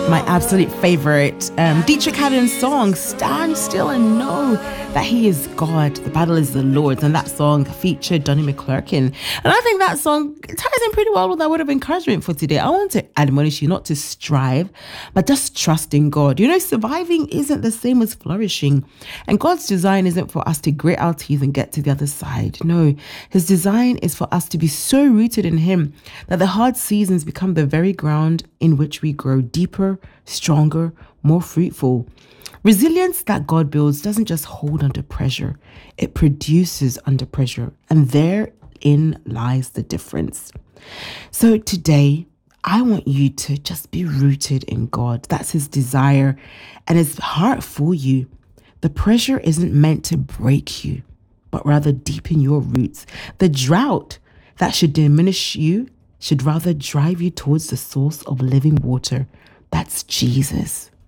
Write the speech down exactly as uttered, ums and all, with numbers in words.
my absolute favorite um, Dietrich Haddon's song, Stand Still and Know That He is God. The battle is the Lord's. And that song featured Donnie McClurkin. And I think that song ties in pretty well with our word of encouragement for today. I want to admonish you not to strive, but just trust in God. You know, surviving isn't the same as flourishing. And God's design isn't for us to grit our teeth and get to the other side. No, His design is for us to be so rooted in Him that the hard seasons become the very ground in which we grow deeper, stronger, more fruitful. Resilience that God builds doesn't just hold under pressure, it produces under pressure. And therein lies the difference. So today, I want you to just be rooted in God. That's His desire and His heart for you. The pressure isn't meant to break you, but rather deepen your roots. The drought that should diminish you should rather drive you towards the source of living water. That's Jesus.